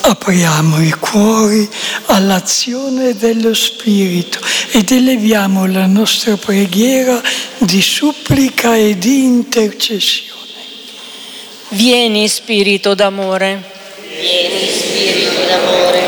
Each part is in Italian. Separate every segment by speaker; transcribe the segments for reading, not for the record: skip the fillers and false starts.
Speaker 1: Apriamo i cuori all'azione dello Spirito ed eleviamo la nostra preghiera di supplica e di intercessione.
Speaker 2: Vieni Spirito d'amore.
Speaker 3: Vieni Spirito d'amore.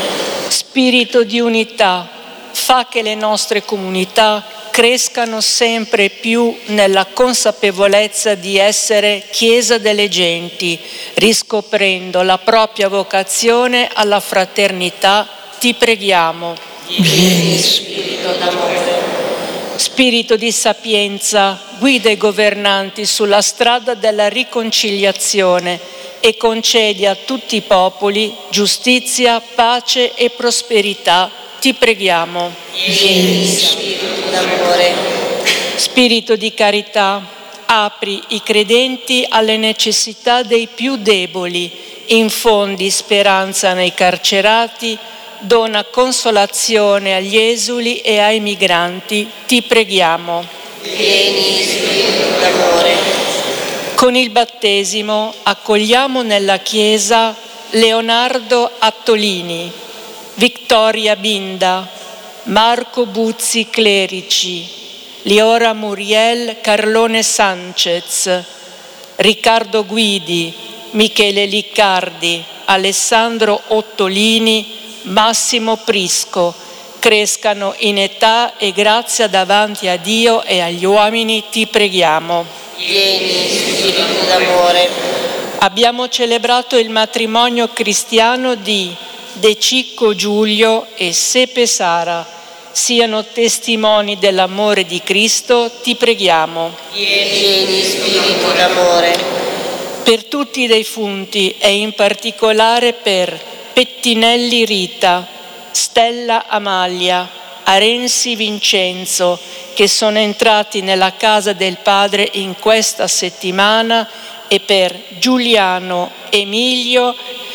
Speaker 2: Spirito di unità, fa che le nostre comunità crescano sempre più nella consapevolezza di essere Chiesa delle genti, riscoprendo la propria vocazione alla fraternità. Ti preghiamo.
Speaker 3: Vieni Spirito d'amore.
Speaker 2: Spirito di sapienza, guida i governanti sulla strada della riconciliazione e concedi a tutti i popoli giustizia, pace e prosperità. Ti preghiamo.
Speaker 3: Vieni Spirito d'amore.
Speaker 2: Spirito di carità, apri i credenti alle necessità dei più deboli, infondi speranza nei carcerati, dona consolazione agli esuli e ai migranti. Ti preghiamo.
Speaker 3: Vieni Spirito d'amore.
Speaker 2: Con il battesimo accogliamo nella Chiesa Leonardo Attolini, Vittoria Binda, Marco Buzzi Clerici, Liora Muriel Carlone Sanchez, Riccardo Guidi, Michele Liccardi, Alessandro Ottolini, Massimo Prisco, crescano in età e grazia davanti a Dio e agli uomini. Ti preghiamo.
Speaker 3: Vieni Spirito d'amore.
Speaker 2: Abbiamo celebrato il matrimonio cristiano di De Cicco Giulio e Sepe Sara. Siano testimoni dell'amore di Cristo. Ti preghiamo.
Speaker 3: Vieni Spirito d'amore.
Speaker 2: Per tutti i defunti e in particolare per Pettinelli Rita, Stella Amalia, Arensi Vincenzo, che sono entrati nella casa del Padre in questa settimana, e per Giuliano, Emilia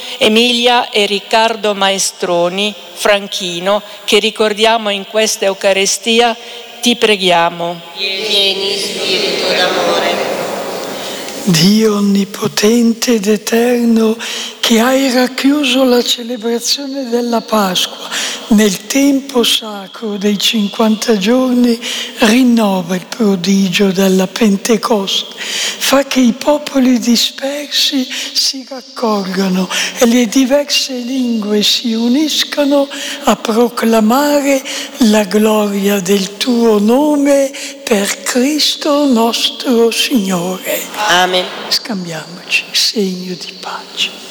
Speaker 2: e Riccardo Maestroni, Franchino, che ricordiamo in questa Eucaristia. Ti preghiamo.
Speaker 3: Vieni Spirito d'amore.
Speaker 1: Dio onnipotente ed eterno, che hai racchiuso la celebrazione della Pasqua nel tempo sacro dei 50 giorni, rinnova il prodigio della Pentecoste, fa che i popoli dispersi si raccolgano e le diverse lingue si uniscano a proclamare la gloria del tuo nome per Cristo nostro Signore.
Speaker 3: Amen.
Speaker 1: Scambiamoci segno di pace.